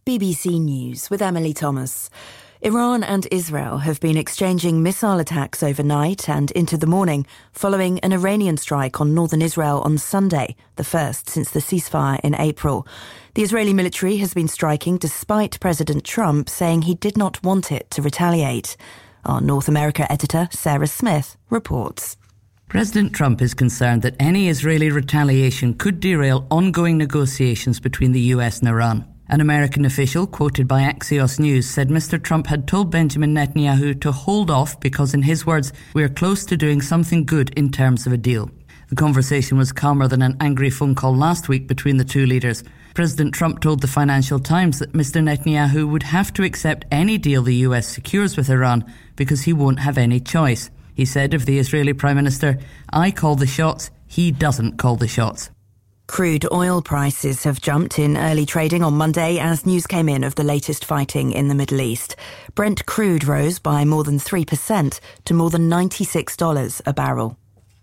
BBC News with Emily Thomas. Iran and Israel have been exchanging missile attacks overnight and into the morning following an Iranian strike on northern Israel on Sunday, the first since the ceasefire in April. The Israeli military has been striking despite President Trump saying he did not want it to retaliate. Our North America editor, Sarah Smith, reports. President Trump is concerned that any Israeli retaliation could derail ongoing negotiations between the US and Iran. An American official, quoted by Axios News, said Mr. Trump had told Benjamin Netanyahu to hold off because, in his words, we are close to doing something good in terms of a deal. The conversation was calmer than an angry phone call last week between the two leaders. President Trump told the Financial Times that Mr. Netanyahu would have to accept any deal the US secures with Iran because he won't have any choice. He said of the Israeli Prime Minister, "I call the shots, he doesn't call the shots." Crude oil prices have jumped in early trading on Monday as news came in of the latest fighting in the Middle East. Brent crude rose by more than 3% to more than $96 a barrel.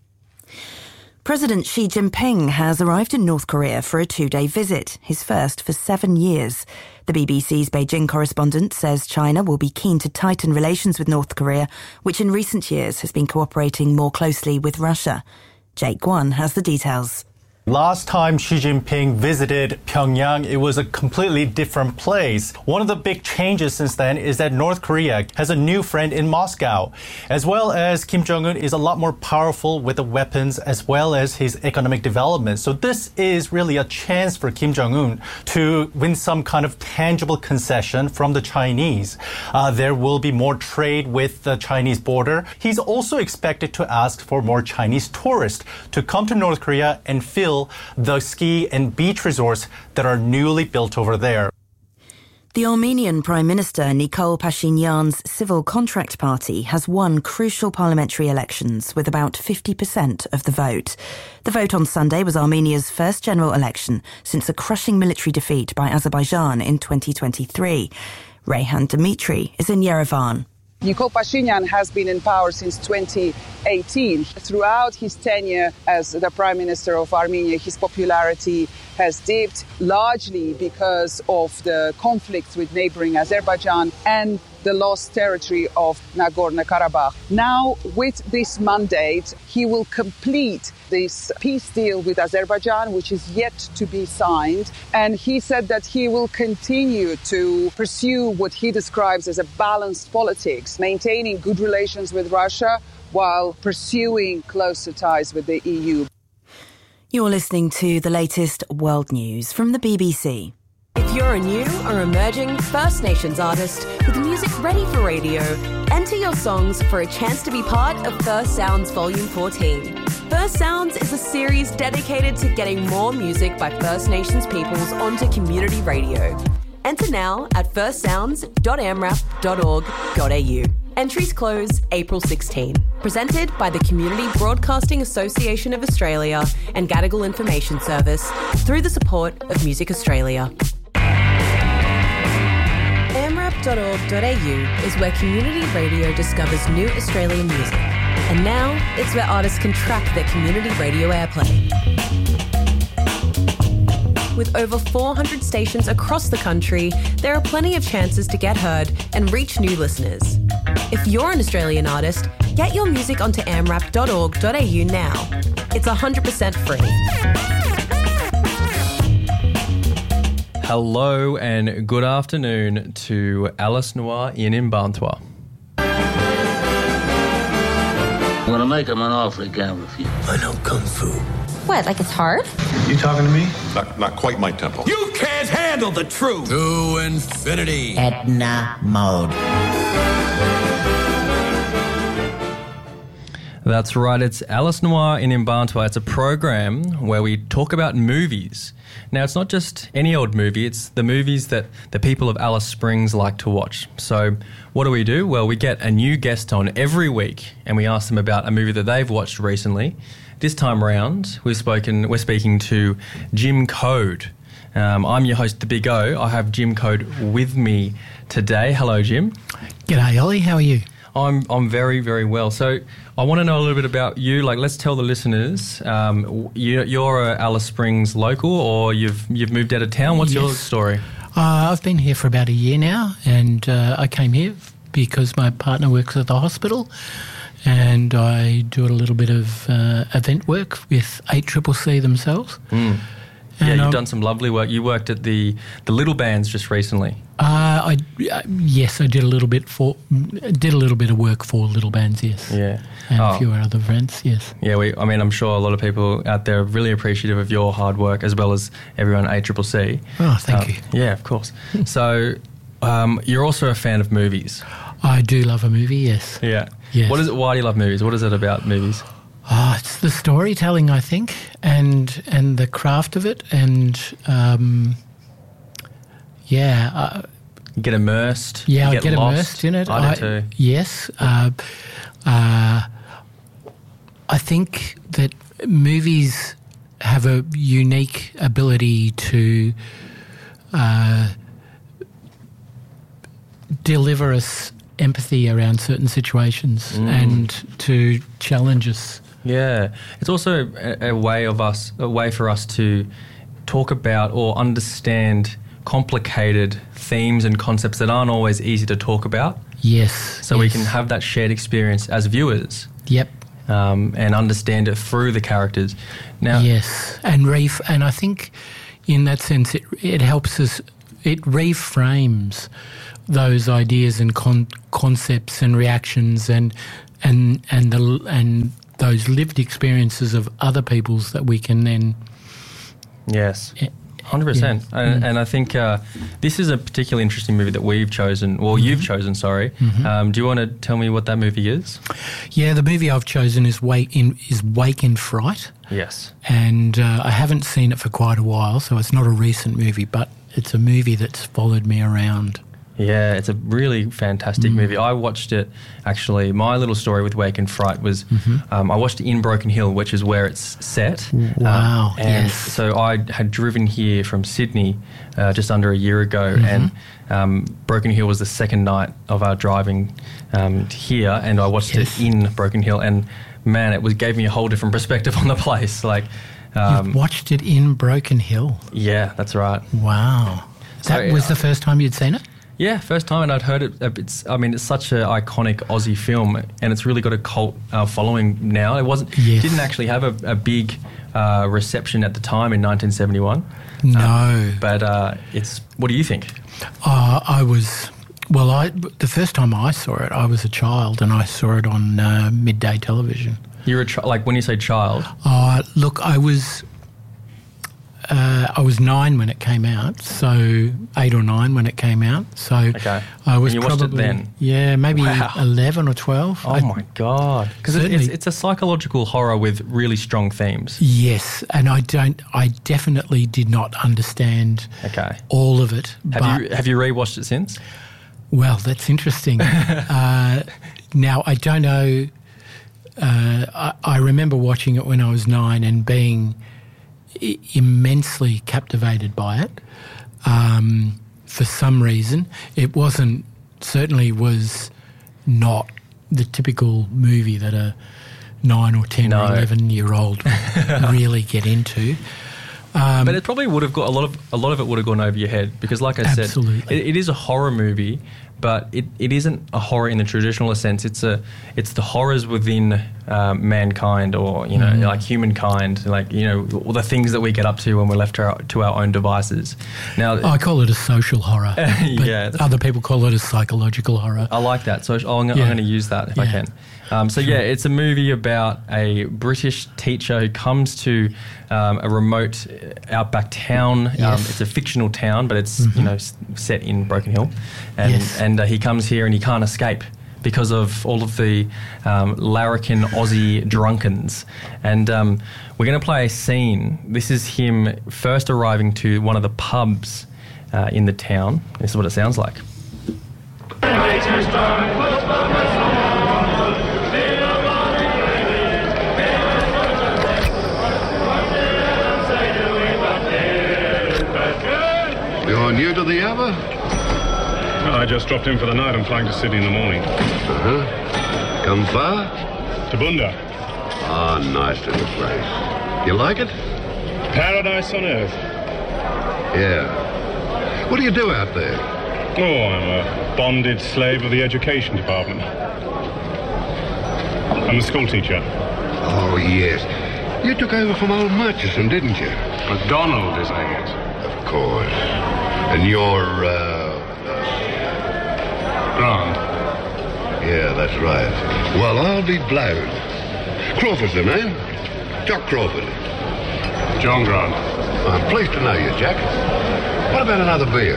President Xi Jinping has arrived in North Korea for a 2-day visit, his first for 7 years. The BBC's Beijing correspondent says China will be keen to tighten relations with North Korea, which in recent years has been cooperating more closely with Russia. Jake Guan has the details. Last time Xi Jinping visited Pyongyang, it was a completely different place. One of the big changes since then is that North Korea has a new friend in Moscow, as well as Kim Jong-un is a lot more powerful with the weapons as well as his economic development. So this is really a chance for Kim Jong-un to win some kind of tangible concession from the Chinese. There will be more trade with the Chinese border. He's also expected to ask for more Chinese tourists to come to North Korea and fill the ski and beach resorts that are newly built over there. The Armenian Prime Minister Nikol Pashinyan's Civil Contract Party has won crucial parliamentary elections with about 50% of the vote. The vote on Sunday was Armenia's first general election since a crushing military defeat by Azerbaijan in 2023. Reyhan Dmitry is in Yerevan. Nikol Pashinyan has been in power since 2018. Throughout his tenure as the Prime Minister of Armenia, his popularity has dipped largely because of the conflict with neighboring Azerbaijan and the lost territory of Nagorno-Karabakh. Now, with this mandate, he will complete this peace deal with Azerbaijan, which is yet to be signed. And he said that he will continue to pursue what he describes as a balanced politics, maintaining good relations with Russia while pursuing closer ties with the EU. You're listening to the latest world news from the BBC. If you're a new or emerging First Nations artist with music ready for radio, enter your songs for a chance to be part of First Sounds Volume 14. First Sounds is a series dedicated to getting more music by First Nations peoples onto community radio. Enter now at firstsounds.amrap.org.au. Entries close April 16. Presented by the Community Broadcasting Association of Australia and Gadigal Information Service through the support of Music Australia. amrap.org.au is where community radio discovers new Australian music. And now it's where artists can track their community radio airplay. With over 400 stations across the country, there are plenty of chances to get heard and reach new listeners. If you're an Australian artist, get your music onto amrap.org.au now. It's 100% free. Hello and good afternoon to Alice Noir in Mbantua. I'm going to make him an offer he can't refuse. I know Kung Fu. What, like it's hard? You talking to me? Not quite my tempo. You can't handle the truth! To infinity. Edna mode. That's right, it's Alice Noir in Mbantua. It's a program where we talk about movies. Now, it's not just any old movie, it's the movies that the people of Alice Springs like to watch. So what do? Well, we get a new guest on every week and we ask them about a movie that they've watched recently. This time around, we're speaking to Jim Code. I'm your host, The Big O. I have Jim Code with me today. Hello, Jim. G'day, Ollie. How are you? I'm very, very well. So I want to know a little bit about you. Like, let's tell the listeners, you're a Alice Springs local, or you've moved out of town. What's your story? I've been here for about a year now, and I came here because my partner works at the hospital, and I do a little bit of event work with 8CCC themselves. Mm. Yeah, you've done some lovely work. You worked at the Little Bands just recently. Yes, I did a little bit of work for Little Bands. Yes. Yeah, and a few other events. Yes. Yeah, I'm sure a lot of people out there are really appreciative of your hard work as well as everyone at 8CCC. Oh, thank you. Yeah, of course. So, you're also a fan of movies. I do love a movie. Yes. Yeah. Yes. Why do you love movies? What is it about movies? Oh, it's the storytelling, I think, and the craft of it, and you get immersed. Yeah, I get immersed in it. I do too. Yes, I think that movies have a unique ability to deliver us empathy around certain situations and to challenge us. Yeah, it's also a way for us to talk about or understand complicated themes and concepts that aren't always easy to talk about. Yes. So we can have that shared experience as viewers. Yep. And understand it through the characters. Now, yes, and I think in that sense it helps us. It reframes those ideas and concepts and reactions and those lived experiences of other people's that we can then. Yes. 100%. Yeah. And I think this is a particularly interesting movie that we've chosen, you've chosen, sorry. Mm-hmm. Do you want to tell me what that movie is? Yeah, the movie I've chosen is Wake in Fright. Yes. And I haven't seen it for quite a while, so it's not a recent movie, but it's a movie that's followed me around. Yeah, it's a really fantastic movie. I watched it, actually. My little story with Wake in Fright was I watched it in Broken Hill, which is where it's set. Wow, and yes. So I had driven here from Sydney just under a year ago, and Broken Hill was the second night of our driving here, and I watched it in Broken Hill, and man, it gave me a whole different perspective on the place. You've watched it in Broken Hill? Yeah, that's right. Wow. That was the first time you'd seen it? Yeah, first time, and I'd heard it. It's such an iconic Aussie film, and it's really got a cult following now. Didn't actually have a big reception at the time in 1971. No, but what do you think? The first time I saw it, I was a child, and I saw it on midday television. You were when you say child? Look, I was 9 when it came out, so 8 or 9 when it came out. So I was and you probably watched it then? Yeah, maybe 11 or 12. Oh my God! Because it's a psychological horror with really strong themes. Yes, and I definitely did not understand all of it. Have you rewatched it since? Well, that's interesting. Now I don't know. I remember watching it when I was 9 and being immensely captivated by it. For some reason, it certainly was not the typical movie that a 9 or 10 or 11-year-old would really get into. But it probably would have got a lot of it would have gone over your head because, like I said, it is a horror movie, but it isn't a horror in the traditional sense. It's the horrors within mankind, or like humankind, all the things that we get up to when we're left to our own devices. Now, I call it a social horror. But other people call it a psychological horror. I like that, so I'm going to use that if I can. It's a movie about a British teacher who comes to a remote outback town. It's a fictional town, but it's set in Broken Hill, and he comes here and he can't escape because of all of the larrikin Aussie drunkens. And we're going to play a scene. This is him first arriving to one of the pubs in the town. This is what it sounds like. You're new to the Ava? I just dropped in for the night. I'm flying to Sydney in the morning. Uh-huh. Come far? To Bunda. Ah, nice little place. You like it? Paradise on earth. Yeah. What do you do out there? Oh, I'm a bonded slave of the education department. I'm a school teacher. Oh, yes. You took over from old Murchison, didn't you? MacDonald, isn't it? Of course. And you're, Grant. Yeah, that's right. Well, I'll be blowed. Crawford's the name. Jock Crawford. John Grant. I'm pleased to know you, Jack. What about another beer?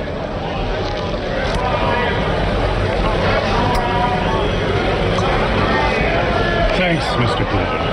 Thanks, Mr. Crawford.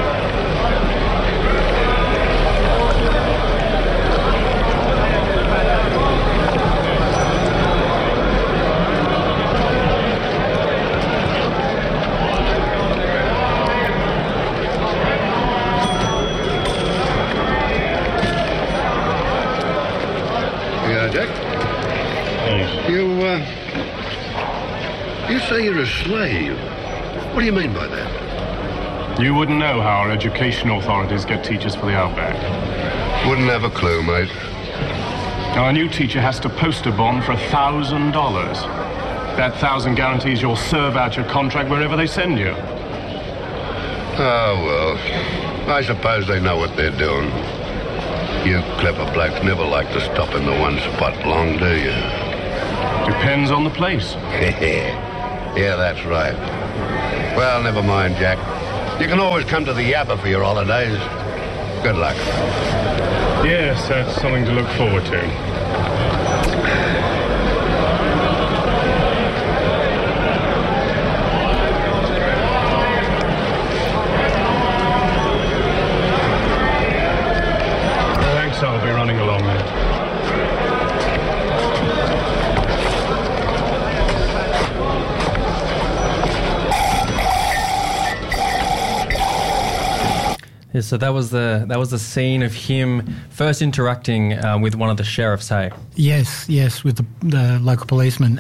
You say you're a slave. What do you mean by that? You wouldn't know how our education authorities get teachers for the outback. Wouldn't have a clue, mate. Now, a new teacher has to post a bond for $1,000. That 1,000 guarantees you'll serve out your contract wherever they send you. Oh, well, I suppose they know what they're doing. You clever blokes never like to stop in the one spot long, do you? Depends on the place. Yeah, that's right. Well, never mind, Jack. You can always come to the Yabba for your holidays. Good luck. Yes, that's something to look forward to. Thanks, I'll be running along now. Yeah, so that was the scene of him first interacting with one of the sheriffs. Hey. Yes, with the local policeman.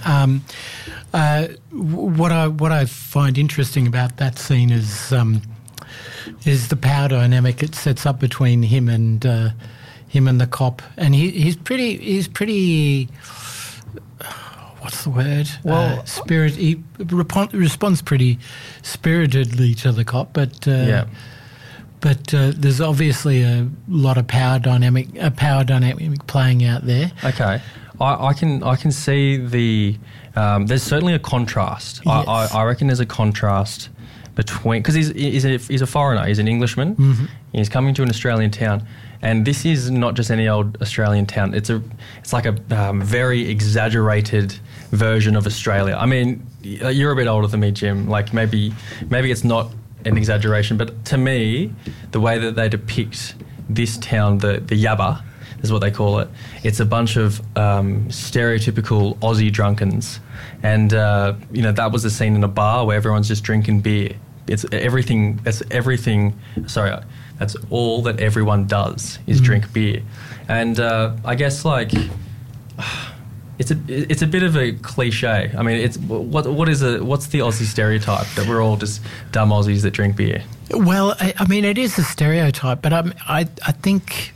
What I find interesting about that scene is the power dynamic it sets up between him and the cop, and he's pretty. What's the word? Well, He responds pretty spiritedly to the cop, but yeah. But there's obviously a lot of power dynamic playing out there. Okay, I can see the. There's certainly a contrast. Yes. I reckon there's a contrast between, because he's a foreigner. He's an Englishman. Mm-hmm. He's coming to an Australian town, and this is not just any old Australian town. It's like a very exaggerated version of Australia. I mean, you're a bit older than me, Jim. Like maybe it's not an exaggeration, but to me, the way that they depict this town, the Yabba, is what they call it. It's a bunch of stereotypical Aussie drunkens, and that was the scene in a bar where everyone's just drinking beer. It's everything. That's everything. Sorry, that's all that everyone does is drink beer, and I guess like. It's a bit of a cliche. I mean, it's what's the Aussie stereotype that we're all just dumb Aussies that drink beer? Well, I mean, it is a stereotype, but I think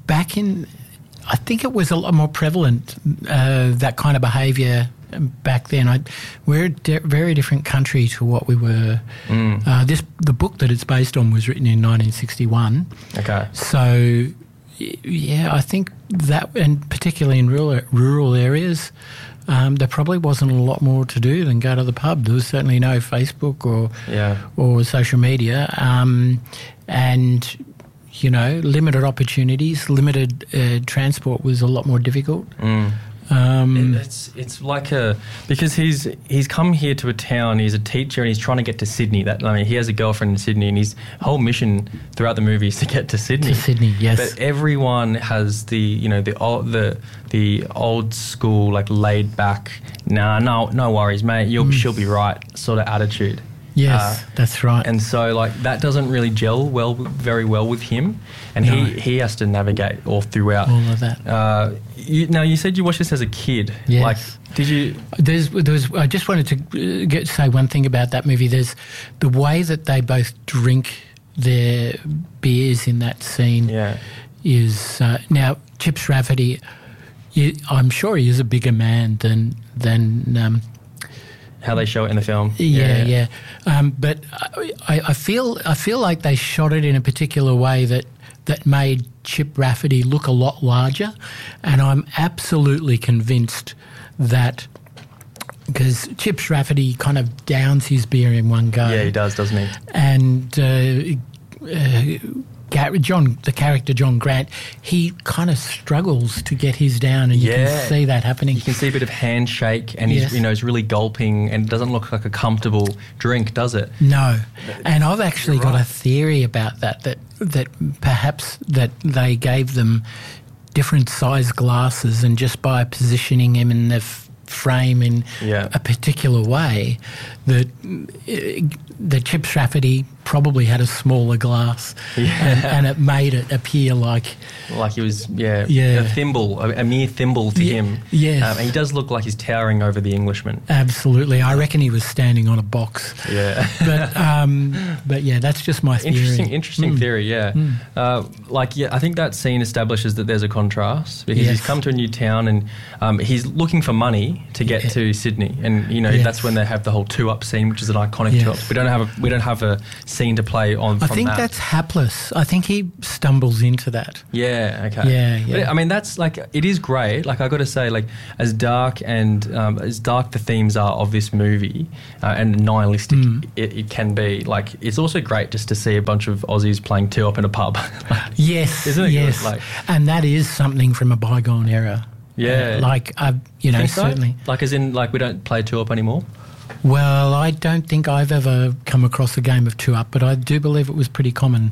it was a lot more prevalent, that kind of behaviour back then. We're a very different country to what we were. The book that it's based on was written in 1961. Okay, so. Yeah, I think that, and particularly in rural areas, there probably wasn't a lot more to do than go to the pub. There was certainly no Facebook or social media, and limited opportunities, limited transport was a lot more difficult. It's like because he's come here to a town. He's a teacher and he's trying to get to Sydney. He has a girlfriend in Sydney, and his whole mission throughout the movie is to get to Sydney. Yes. But everyone has the old school, like, laid back, no worries, mate. She'll be right sort of attitude. Yes, that's right. And so, like, that doesn't really gel very well with him, and he has to navigate all throughout all of that. You said you watched this as a kid. Yes. Like, did you? I just wanted to say one thing about that movie. There's the way that they both drink their beers in that scene. Yeah. Is now Chips Rafferty. I'm sure he is a bigger man than how they show it in the film. Yeah. But I feel like they shot it in a particular way that made Chip Rafferty look a lot larger, and I'm absolutely convinced that because Chip Rafferty kind of downs his beer in one go. Yeah, he does, doesn't he? And the character John Grant, he kind of struggles to get his down, and you can see that happening. You can see a bit of handshake, and he's really gulping, and it doesn't look like a comfortable drink, does it? No, and I've actually got a theory about that perhaps that they gave them different size glasses, and just by positioning him in the frame in a particular way, that Chip Rafferty probably had a smaller glass, and it made it appear like he was a thimble, a mere thimble to him. Yes, and he does look like he's towering over the Englishman. Absolutely, I reckon he was standing on a box. Yeah, but that's just my theory. Interesting theory. Yeah, I think that scene establishes that there's a contrast because he's come to a new town and he's looking for money to get to Sydney, and that's when they have the whole 2-Up scene, which is an iconic 2-Up. We don't have a scene to play on. I think that's hapless. I think he stumbles into that. Yeah. Okay. Yeah. But, I mean, that's it is great. Like, I got to say, as dark the themes are of this movie and nihilistic it can be. It's also great just to see a bunch of Aussies playing 2-Up in a pub. Yes. Isn't it? Yes. Good? And that is something from a bygone era. Yeah. Certainly. As in, we don't play 2-Up anymore? Well, I don't think I've ever come across a game of 2-Up, but I do believe it was pretty common.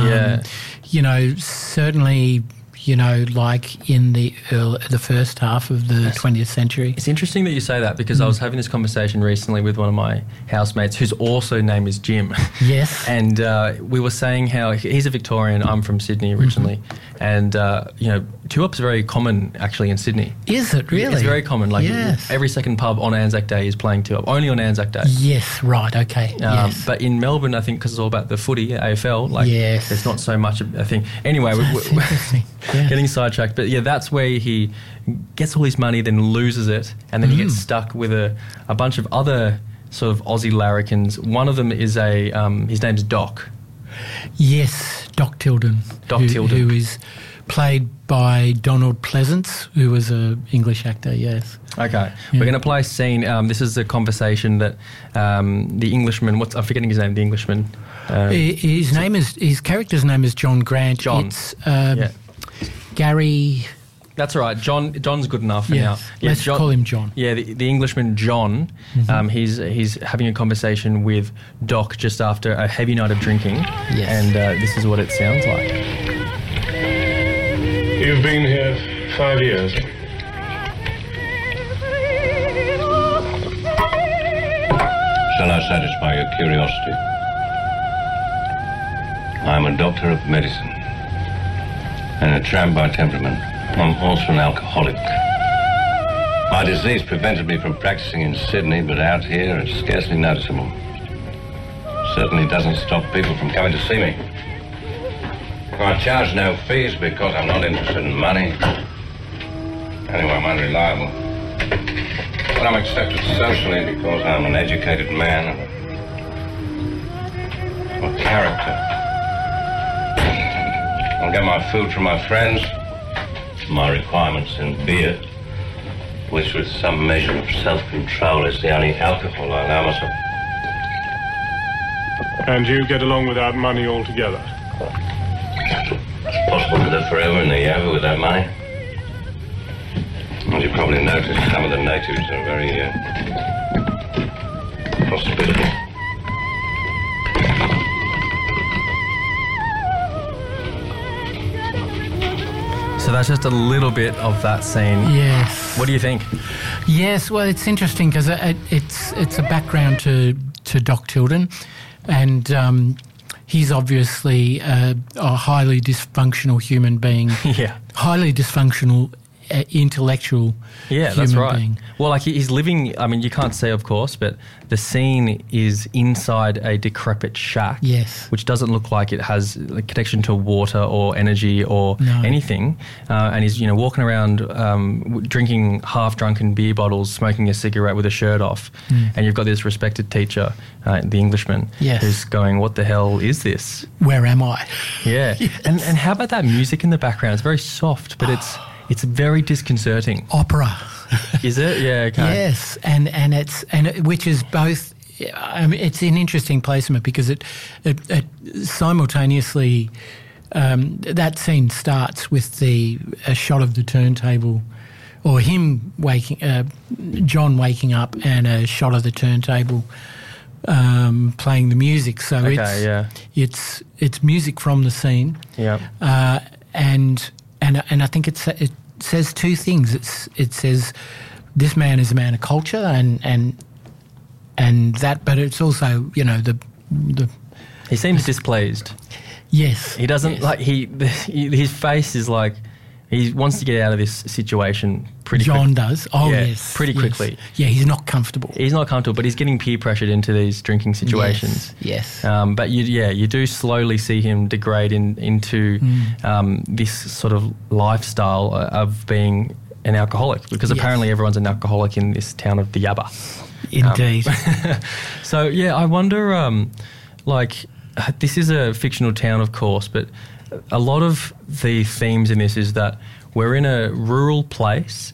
Certainly, in the first half of the 20th century. It's interesting that you say that because I was having this conversation recently with one of my housemates whose also name is Jim. Yes. And we were saying how he's a Victorian, I'm from Sydney originally, and 2-Up's very common actually in Sydney. Is it really? It's very common. Every second pub on Anzac Day is playing 2-Up, only on Anzac Day. Yes, right, okay. Yes. But in Melbourne, I think because it's all about the footy, AFL, there's not so much a thing. Anyway, interesting. Getting sidetracked, but that's where he gets all his money, then loses it, and then he gets stuck with a bunch of other sort of Aussie larrikins. One of them is his name's Doc. Yes, Doc Tilden. Who is played by Donald Pleasance, who was an English actor, yes. Okay, we're going to play a scene. This is a conversation that the Englishman, I'm forgetting his name, the Englishman. His character's name is John Grant. John. It's Gary... That's all right. John's good enough for now. Yeah, let's call him John. Yeah, the Englishman John. He's having a conversation with Doc just after a heavy night of drinking. Yes. And this is what it sounds like. You've been here 5 years. Shall I satisfy your curiosity? I'm a doctor of medicine and a tramp by temperament. I'm also an alcoholic. My disease prevented me from practicing in Sydney, but out here it's scarcely noticeable. Certainly doesn't stop people from coming to see me. I charge no fees because I'm not interested in money. Anyway, I'm unreliable. But I'm accepted socially because I'm an educated man and a character. I'll get my food from my friends, my requirements in beer, which with some measure of self-control is the only alcohol I allow myself. And you get along without money altogether? It's possible to live forever in the Yava without money. As you probably noticed, some of the natives are very hospitable. So that's just a little bit of that scene. Yes. What do you think? Yes, well, it's interesting because it's a background to Doc Tilden, and he's obviously a highly dysfunctional human being. Yeah. Highly dysfunctional intellectual human that's right. being. Well, like he's living, I mean, you can't see, of course, but the scene is inside a decrepit shack, yes, which doesn't look like it has a connection to water or energy or anything. And he's, walking around drinking half-drunken beer bottles, smoking a cigarette with a shirt off. And you've got this respected teacher, the Englishman, who's going, what the hell is this? Where am I? Yeah. Yes. And how about that music in the background? It's very soft, but it's very disconcerting. Opera. Is it? Yeah, okay. Yes, which is both. It's an interesting placement because it simultaneously that scene starts with a shot of the turntable, or him John waking up, and a shot of the turntable playing the music. So it's music from the scene. Yeah. And I think it says two things. It says this man is a man of culture, and that, but it's also the he seems displeased. Yes, he doesn't like his face is like he wants to get out of this situation pretty. John does. Oh yes, pretty quickly. Yeah, he's not comfortable. He's not comfortable, but he's getting peer pressured into these drinking situations. Yes. But you do slowly see him degrade into this sort of lifestyle of being an alcoholic, because apparently everyone's an alcoholic in this town of Diyaba. Indeed. So I wonder, this is a fictional town, of course, but a lot of the themes in this is that we're in a rural place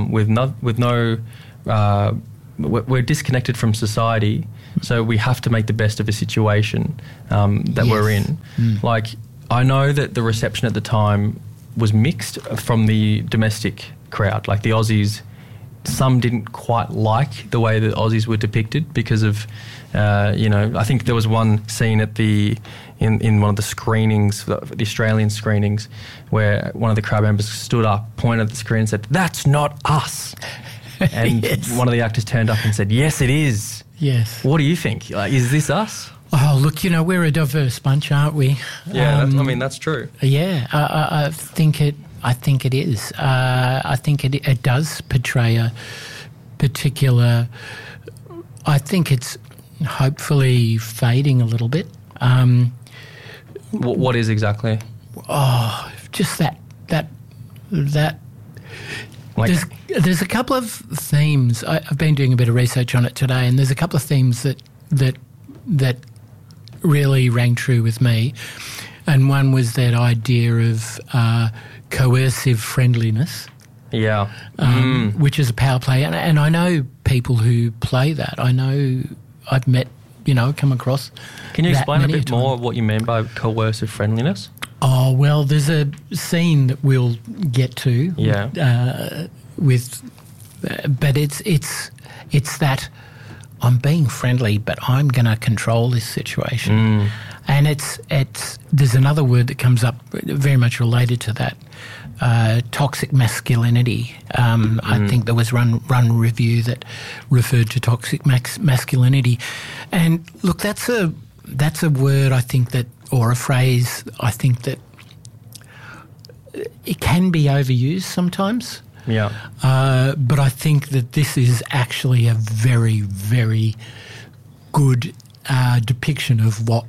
we're disconnected from society, so we have to make the best of a situation that we're in. Like, I know that the reception at the time was mixed from the domestic crowd. Like, the Aussies, some didn't quite like the way the Aussies were depicted because of, I think there was one scene at in one of the screenings, the Australian screenings, where one of the crowd members stood up, pointed at the screen and said, "That's not us." And one of the actors turned up and said, "Yes, it is." Yes. What do you think? Like, is this us? Oh, look, we're a diverse bunch, aren't we? Yeah, that's true. Yeah, I think it is. I think it does portray a particular. I think it's hopefully fading a little bit. What is exactly? Oh, just that. Like, there's a couple of themes. I've been doing a bit of research on it today, and there's a couple of themes that really rang true with me. And one was that idea of coercive friendliness. Yeah. Which is a power play. And I know people who play that. I know I've met, come across. Can you explain a bit more what you mean by coercive friendliness? Oh, well, there's a scene that we'll get to. Yeah. But it's that I'm being friendly, but I'm going to control this situation. And there's another word that comes up very much related to that, toxic masculinity. I think there was Run Review that referred to toxic masculinity. And look, that's a word I think that, or a phrase I think that it can be overused sometimes. Yeah. But I think that this is actually a very, very good depiction of what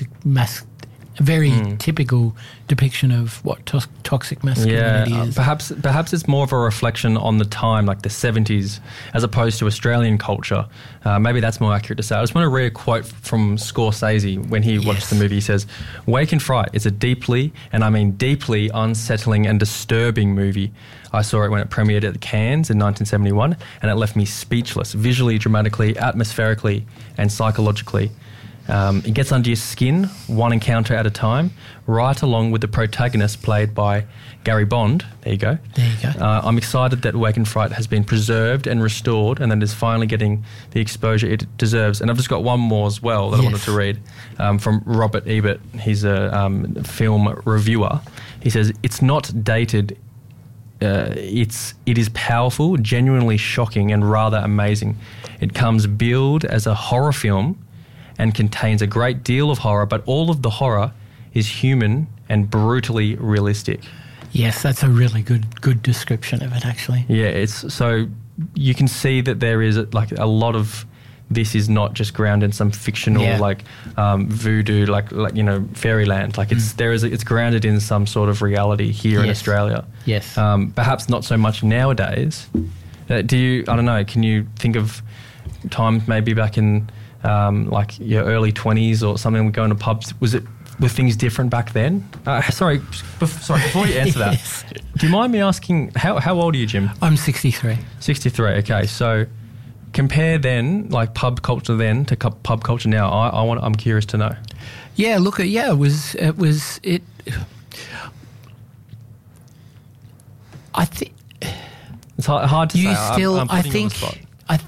typical depiction of what toxic masculinity is. Perhaps it's more of a reflection on the time, like the 70s, as opposed to Australian culture. Maybe that's more accurate to say. I just want to read a quote from Scorsese when he watched the movie. He says, "Wake and Fright is a deeply, and I mean deeply, unsettling and disturbing movie. I saw it when it premiered at Cannes in 1971, and it left me speechless, visually, dramatically, atmospherically, and psychologically. It gets under your skin, one encounter at a time, right along with the protagonist played by Gary Bond." There you go. I'm excited that Wake and Fright has been preserved and restored, and that it's finally getting the exposure it deserves. And I've just got one more as well that I wanted to read from Robert Ebert. He's a film reviewer. He says, "It's not dated. It is powerful, genuinely shocking, and rather amazing. It comes billed as a horror film and contains a great deal of horror, but all of the horror is human and brutally realistic." Yes, that's a really good description of it, actually. Yeah, it's so you can see that there is like a lot of this is not just grounded in some fictional voodoo, like fairyland. Like it's grounded in some sort of reality here in Australia. Yes. Perhaps not so much nowadays. I don't know, can you think of times maybe back in like your early 20s or something, going to pubs? Were things different back then? Sorry, before you answer that, Yes. do you mind me asking, how old are you, Jim? I'm 63. 63, okay. So compare then, like pub culture then to pub culture now. I'm curious to know. Yeah, look, it was. I think it's hard to say. I'm I putting you on the spot.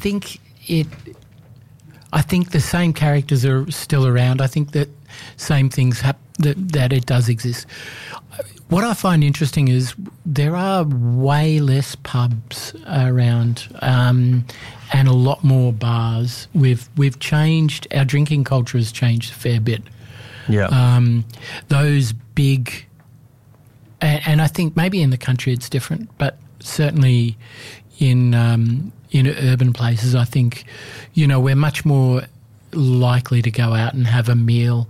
I think the same characters are still around. I think that same things that it does exist. What I find interesting is there are way less pubs around and a lot more bars. We've changed, our drinking culture has changed a fair bit. Yeah. Those big, and I think maybe in the country it's different, but certainly in urban places, I think, we're much more likely to go out and have a meal.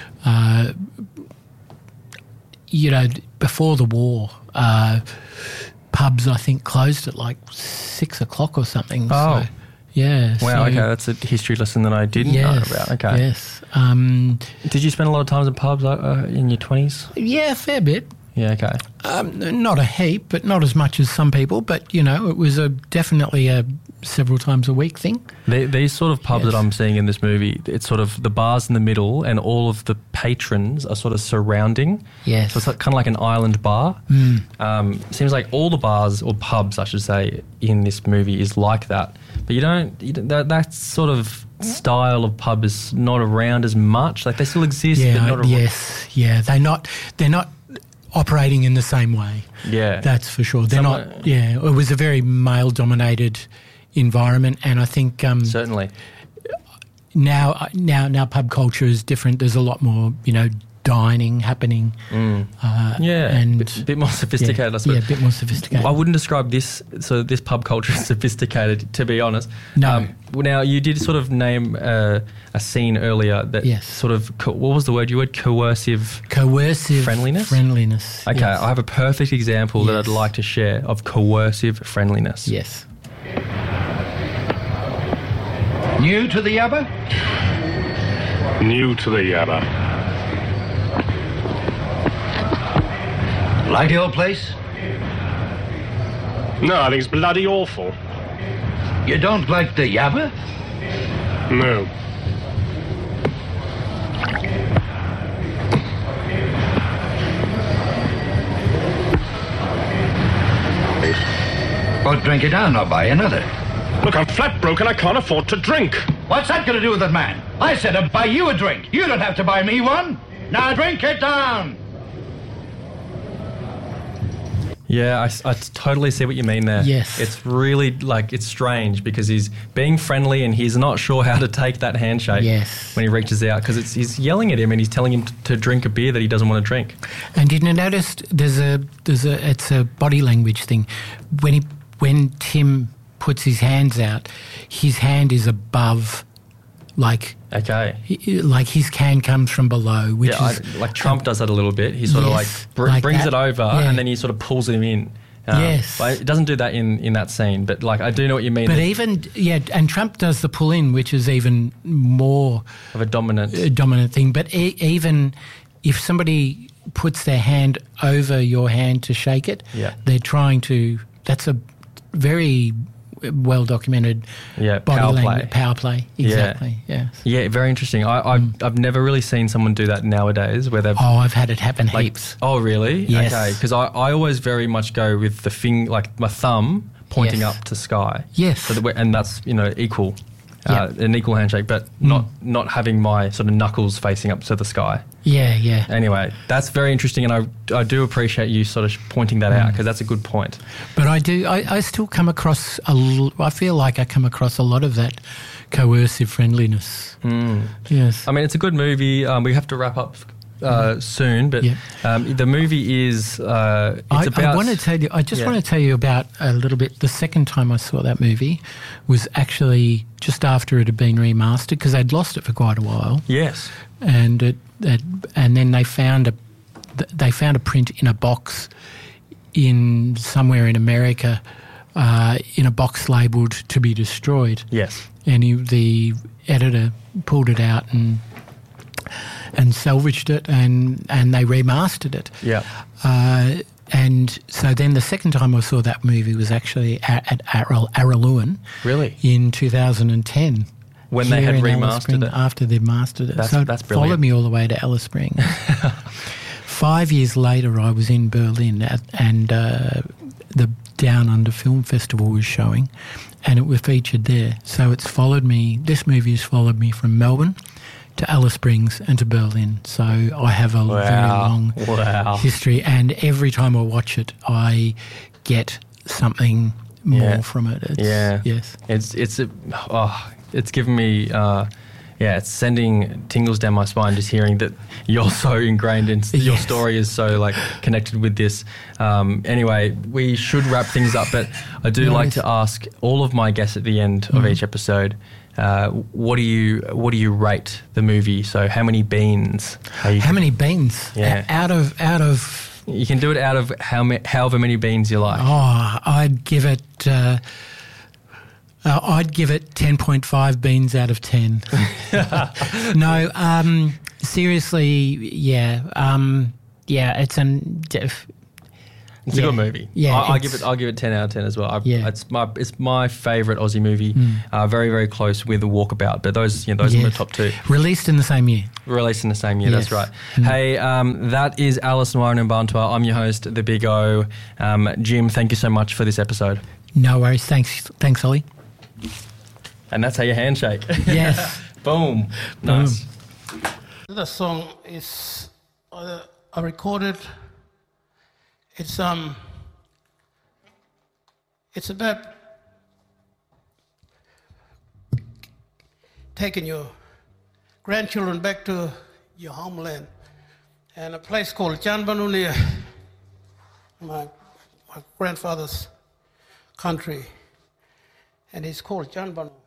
Before the war, pubs, I think, closed at like 6 o'clock or something. Oh. So, yeah. Wow, okay, that's a history lesson that I didn't know about. Okay. Yes. Did you spend a lot of time in pubs in your 20s? Yeah, a fair bit. Yeah, okay. Not a heap, but not as much as some people. But, it was definitely a several times a week thing. These sort of pubs that I'm seeing in this movie, it's sort of the bar's in the middle and all of the patrons are sort of surrounding. Yes. So it's kind of like an island bar. Seems like all the bars, or pubs, I should say, in this movie is like that. But that sort of style of pub is not around as much. Like they still exist, but not around. Yes, yeah. They're not operating in the same way. Yeah. That's for sure. They're not, it was a very male-dominated environment, and I think certainly now pub culture is different. There's a lot more, dining happening. And a bit more sophisticated, I suppose. Yeah, a bit more sophisticated. I wouldn't describe this pub culture as sophisticated, to be honest. No. Now, you did sort of name a scene earlier that sort of, what was the word you were? Coercive friendliness? Friendliness. Okay, yes. I have a perfect example that I'd like to share of coercive friendliness. Yes. New to the Yabba? New to the Yabba. Like the old place? No, I think it's bloody awful. You don't like the Yabba? No. Well, drink it down or buy another. Look, I'm flat broke and I can't afford to drink. What's that got to do with it, man? I said I'd buy you a drink. You don't have to buy me one. Now drink it down. Yeah, I totally see what you mean there. Yes. It's really, it's strange because he's being friendly and he's not sure how to take that handshake when he reaches out, because he's yelling at him and he's telling him to drink a beer that he doesn't want to drink. And didn't you notice it's a body language thing. When Tim puts his hands out, his hand is above, like his can comes from below, which is like Trump does that a little bit. He sort of brings it over and then he sort of pulls him in. But it doesn't do that in that scene, but I do know what you mean. But and Trump does the pull in, which is even more of a dominant thing. But even if somebody puts their hand over your hand to shake it, they're trying to. That's a very well documented power play. Exactly. Yeah, very interesting. I've never really seen someone do that nowadays where they've I've had it happen heaps. Oh really? Yes. Okay, because I always very much go with the my thumb pointing up to sky. Yes. So and that's equal. An equal handshake, but not having my sort of knuckles facing up to the sky. Yeah. Anyway, that's very interesting, and I do appreciate you sort of pointing that out, because that's a good point. But I still come across I feel like I come across a lot of that coercive friendliness. Yes. I mean, it's a good movie. We have to wrap up soon, but the movie is I want to tell you. I just want to tell you about a little bit. The second time I saw that movie was actually just after it had been remastered because they'd lost it for quite a while. Yes, and then they found a print in a box in somewhere in America, in a box labelled to be destroyed. Yes, and the editor pulled it out and salvaged it, and they remastered it. Yeah. And so then the second time I saw that movie was actually at Araluen. Really? In 2010. When they had remastered it? After they'd mastered it. That's brilliant. Followed me all the way to Alice Springs. 5 years later, I was in Berlin and the Down Under Film Festival was showing, and it was featured there. So it's followed me. This movie has followed me from Melbourne to Alice Springs and to Berlin. So I have a very long history, and every time I watch it, I get something more from it. Yes. It's given me. It's sending tingles down my spine just hearing that you're so ingrained in your story is so like connected with this. Anyway, we should wrap things up, but I do like to ask all of my guests at the end of each episode, what do you rate the movie? So how many beans? How many beans? Yeah. Out of. You can do it out of however many beans you like. Oh, I'd give it. I'd give it 10.5 beans out of 10. No, seriously, it's It's a good movie. Yeah, I'll give it 10 out of 10 as well. It's my favourite Aussie movie. Very, very close with Walkabout, but those are my top two. Released in the same year. That's right. Hey, that is Alice Noir in Mbantua. I'm your host, The Big O. Jim, thank you so much for this episode. No worries. Thanks, Ollie. And that's how you handshake. Yes. Boom. Nice. The song is I recorded. It's about taking your grandchildren back to your homeland, and a place called Janbanu near my grandfather's country, and it's called Janbanu.